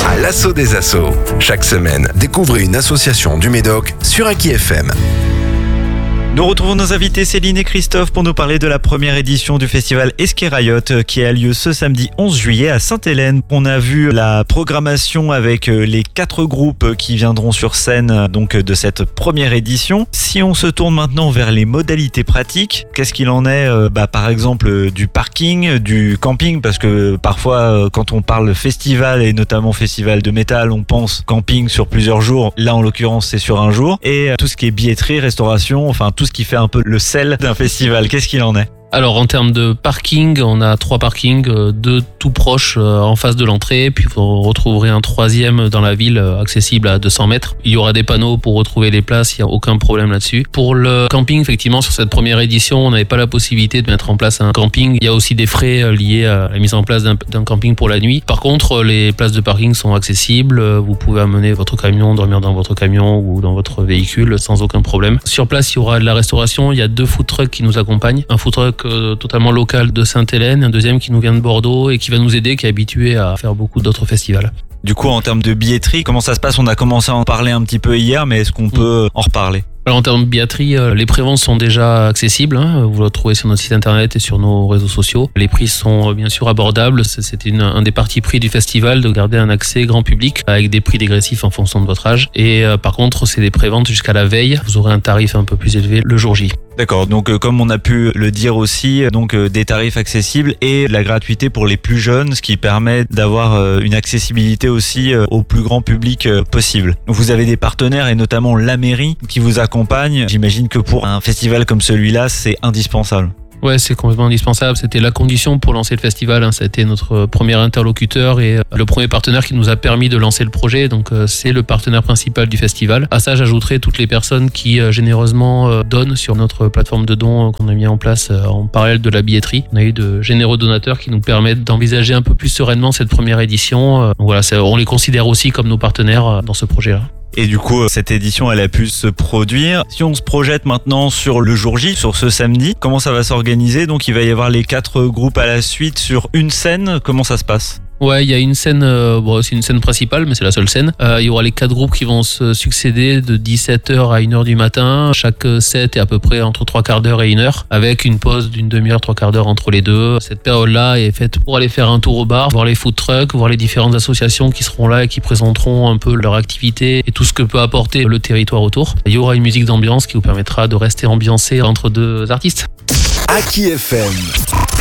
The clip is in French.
À l'assaut des assos. Chaque semaine, découvrez une association du Médoc sur Aki FM. Nous retrouvons nos invités Céline et Christophe pour nous parler de la première édition du festival Esquerayot qui a lieu ce samedi 11 juillet à Sainte-Hélène. On a vu la programmation avec les 4 groupes qui viendront sur scène donc de cette première édition. Si on se tourne maintenant vers les modalités pratiques, qu'est-ce qu'il en est par exemple du parking, du camping, parce que parfois quand on parle festival et notamment festival de métal, on pense camping sur plusieurs jours. Là en l'occurrence c'est sur un jour. Et tout ce qui est billetterie, restauration, enfin tout ce qui fait un peu le sel d'un festival. Qu'est-ce qu'il en est ? Alors en termes de parking, on a 3 parkings, 2 tout proches en face de l'entrée, puis vous retrouverez un 3e dans la ville accessible à 200 mètres. Il y aura des panneaux pour retrouver les places, il n'y a aucun problème là-dessus. Pour le camping, effectivement, sur cette première édition, on n'avait pas la possibilité de mettre en place un camping. Il y a aussi des frais liés à la mise en place d'un camping pour la nuit. Par contre, les places de parking sont accessibles, vous pouvez amener votre camion, dormir dans votre camion ou dans votre véhicule sans aucun problème. Sur place, il y aura de la restauration, il y a 2 food trucks qui nous accompagnent. Un food truck totalement local de Sainte-Hélène, un deuxième qui nous vient de Bordeaux et qui va nous aider, qui est habitué à faire beaucoup d'autres festivals. Du coup, en termes de billetterie, comment ça se passe ? On a commencé à en parler un petit peu hier, mais est-ce qu'on peut en reparler ? Alors en termes de billetterie, les préventes sont déjà accessibles. Vous le trouvez sur notre site internet et sur nos réseaux sociaux. Les prix sont bien sûr abordables. C'était un des partis pris du festival de garder un accès grand public avec des prix dégressifs en fonction de votre âge. Et par contre, c'est des préventes jusqu'à la veille. Vous aurez un tarif un peu plus élevé le jour J. D'accord, donc comme on a pu le dire aussi, donc des tarifs accessibles et de la gratuité pour les plus jeunes, ce qui permet d'avoir une accessibilité aussi au plus grand public possible. Vous avez des partenaires et notamment la mairie qui vous accompagne. J'imagine que pour un festival comme celui-là, c'est indispensable. Ouais, c'est complètement indispensable. C'était la condition pour lancer le festival. Ça a été notre premier interlocuteur et le premier partenaire qui nous a permis de lancer le projet. Donc, c'est le partenaire principal du festival. À ça, j'ajouterai toutes les personnes qui généreusement donnent sur notre plateforme de dons qu'on a mis en place en parallèle de la billetterie. On a eu de généreux donateurs qui nous permettent d'envisager un peu plus sereinement cette première édition. Donc voilà, on les considère aussi comme nos partenaires dans ce projet-là. Et du coup, cette édition, elle a pu se produire. Si on se projette maintenant sur le jour J, sur ce samedi, comment ça va s'organiser ? Donc, il va y avoir les 4 groupes à la suite sur une scène. Comment ça se passe ? Ouais, il y a une scène, c'est une scène principale, mais c'est la seule scène. Il y aura les 4 groupes qui vont se succéder de 17h à 1h du matin. Chaque set est à peu près entre 3/4 d'heure et 1 heure, avec une pause d'une demi-heure, 3/4 d'heure entre les deux. Cette période-là est faite pour aller faire un tour au bar, voir les food trucks, voir les différentes associations qui seront là et qui présenteront un peu leur activité et tout ce que peut apporter le territoire autour. Il y aura une musique d'ambiance qui vous permettra de rester ambiancé entre 2 artistes. Aki FM.